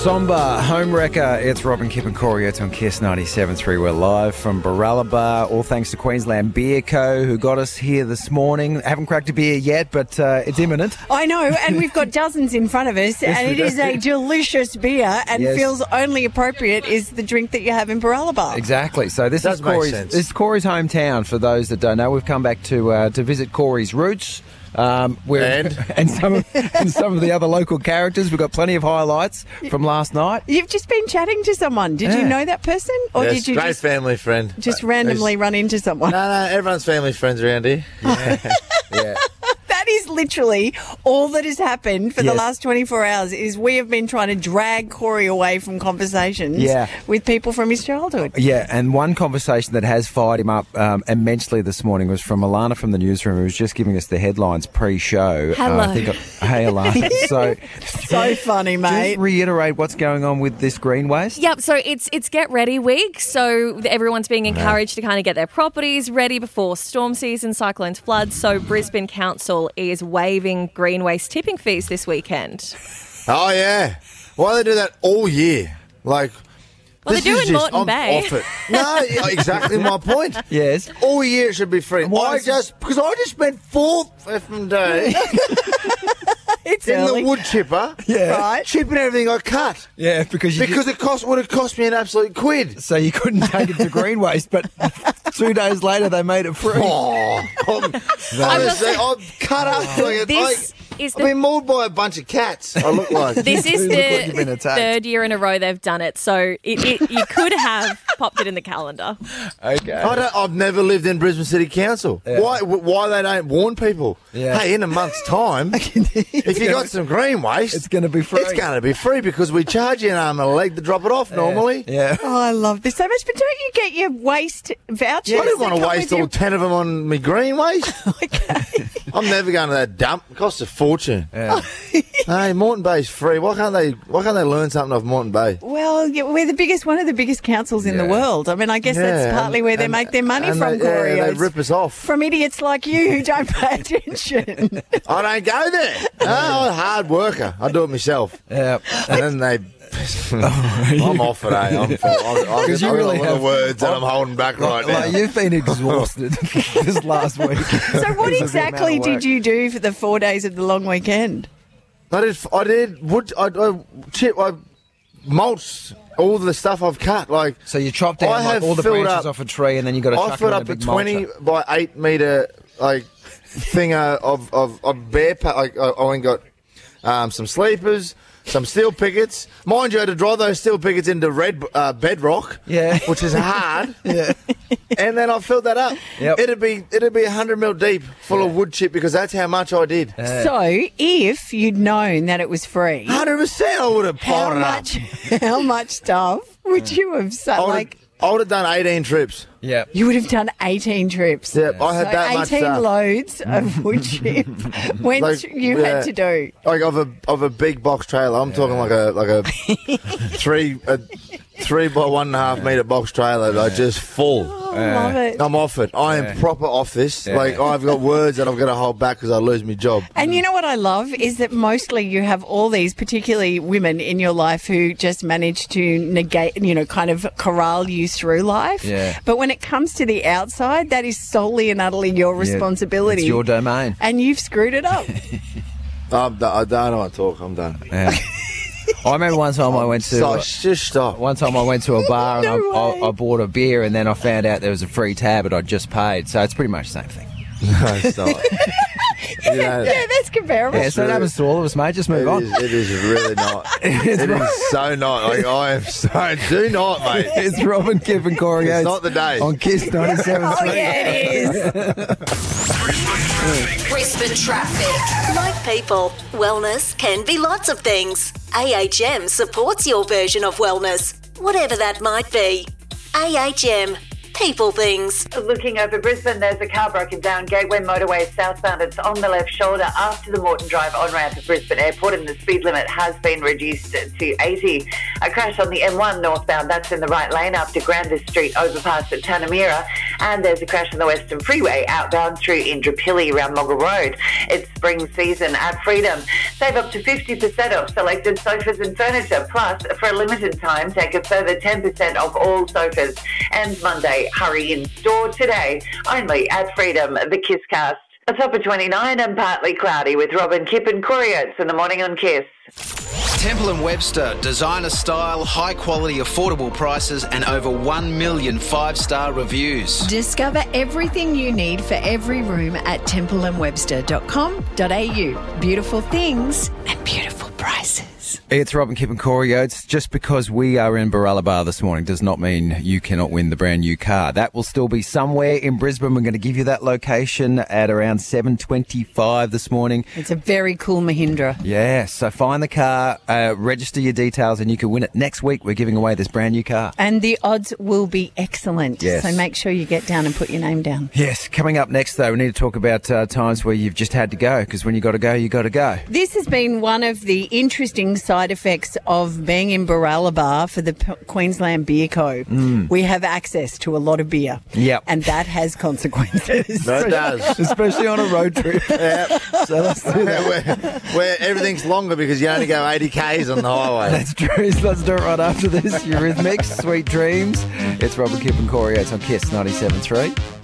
Somber, Homewrecker. It's Robin, Kip and Corey. It's on Kiss 97.3. We're live from Baralaba. All thanks to Queensland Beer Co. who got us here this morning. Haven't cracked a beer yet, but it's imminent. I know, and we've got dozens in front of us, and it is a delicious beer and feels only appropriate is the drink that you have in Baralaba. Exactly. So this is Corey's hometown. For those that don't know, we've come back to visit Corey's roots. And some of the other local characters. We've got plenty of highlights from last night. You've just been chatting to someone. Did you know that person, or did you great just family friend? Just randomly run into someone? No, everyone's family friends around here. Yeah. That is literally all that has happened for the last 24 hours is we have been trying to drag Corey away from conversations with people from his childhood. Yeah, and one conversation that has fired him up immensely this morning was from Alana from the newsroom, who was just giving us the headlines pre-show. Hello. Hey, Alana. So funny, mate. Just reiterate what's going on with this green waste. Yep, so it's Get Ready Week, so everyone's being encouraged to kind of get their properties ready before storm season, cyclones, floods. So Brisbane Council is waiving green waste tipping fees this weekend. Oh, yeah. Why do they do that all year? Like, well, they do in Moreton Bay. Off it. No, exactly my point. Yes. All year it should be free. Because I just spent 4 effing days It's in early. the wood chipper, Right. chipping everything I cut. Yeah, because it would have cost me an absolute quid. So you couldn't take it to green waste, but 2 days later they made it free. Oh, I'm cut up like it. I've been mauled by a bunch of cats, I look like. This is you've been the attacked. third year in a row they've done it, so you could have popped it in the calendar. Okay. I've never lived in Brisbane City Council. Yeah. Why they don't warn people? Yeah. Hey, in a month's time, if you got some green waste, It's going to be free. It's going to be free because we charge you an arm and a leg to drop it off normally. Yeah. Oh, I love this so much. But don't you get your waste vouchers? I didn't want that to come waste with all 10 of them on me green waste. Okay. I'm never going to that dump. It costs a fortune. Yeah. Hey, Moreton Bay's free. Why can't they learn something off Moreton Bay? Well, we're one of the biggest councils in the world. I mean, I guess that's partly where they make their money from, Corey. They rip us off. From idiots like you who don't pay attention. I don't go there. No, I'm a hard worker. I do it myself. Yeah. And then they... I'm off it, eh? I've got a lot of words that I'm holding back right now. Like, you've been exhausted this last week. So what exactly did you do for the 4 days of the long weekend? I mulched all the stuff I've cut. Like, So you chopped down all the branches off a tree, and then you got to I chuck it filled in a up a big 20 mulcher. by 8 metre thing of bare pack. I went and got some sleepers, some steel pickets. Mind you, I had to drive those steel pickets into red bedrock, which is hard. And then I filled that up. Yep. It'd be 100 mil deep, full of wood chip, because that's how much I did. So if you'd known that it was free, 100%, I would have piled it up. how much stuff would you have I would have done 18 trips. Yeah. You would have done 18 trips. Yeah, I had that much 18 stuff. loads of wood chip you had to do. Like of a big box trailer. I'm talking like a 3 by 1.5 metre box trailer, like just full. I love it. I'm off it. I am proper off this. Yeah. Like, I've got words that I've got to hold back because I lose my job. And you know what I love is that mostly you have all these, particularly women in your life who just manage to negate, kind of corral you through life. Yeah. But when it comes to the outside, that is solely and utterly your responsibility. It's your domain. And you've screwed it up. I don't want to talk. I'm done. Yeah. I remember one time I went to... Just stop. One time I went to a bar and way. I bought a beer, and then I found out there was a free tab and I'd just paid. So it's pretty much the same thing. No, stop. Yeah, that's comparable. Yeah, so it happens to all of us, mate. Just move on. It is really not. It is so not. Like, I am so... Do not, mate. It's Robin, Kip and Corey. It's not the day. On Kiss 97.3. Oh, yeah, it is. Brisbane traffic. Like people, wellness can be lots of things. AHM supports your version of wellness, whatever that might be. AHM. People things. Looking over Brisbane, there's a car broken down Gateway Motorway southbound. It's on the left shoulder after the Moreton Drive on-ramp to Brisbane Airport, and the speed limit has been reduced to 80. A crash on the M1 northbound, that's in the right lane after Grandis Street overpass at Tanamira. And there's a crash on the Western Freeway outbound through Indooroopilly around Mogga Road. It's spring season at Freedom. Save up to 50% off selected sofas and furniture. Plus, for a limited time, take a further 10% off all sofas. Ends Monday. Hurry in store today. Only at Freedom, the Kiss Cast. A top of 29 and partly cloudy with Robin Kipp and Corey Oates in the morning on Kiss. Temple & Webster, designer style, high quality, affordable prices and over 1 million 5-star reviews. Discover everything you need for every room at templeandwebster.com.au. Beautiful things and beautiful prices. It's Robin, Kipp and Corey Oates. Just because we are in Baralaba this morning does not mean you cannot win the brand new car. That will still be somewhere in Brisbane. We're going to give you that location at around 7:25 this morning. It's a very cool Mahindra. Yeah, so find the car, register your details and you can win it. Next week we're giving away this brand new car. And the odds will be excellent. Yes. So make sure you get down and put your name down. Yes, coming up next though, we need to talk about times where you've just had to go, because when you got to go, you got to go. This has been one of the interesting side effects of being in Baralaba for the Queensland Beer Co. We have access to a lot of beer. Yep. And that has consequences. No, it does. Especially on a road trip. Yeah. So let's do that. Where everything's longer because you only go 80 Ks on the highway. That's true. So let's do it right after this. Eurythmics, Sweet Dreams. It's Robin, Kipp and Corey Oates on Kiss 97.3.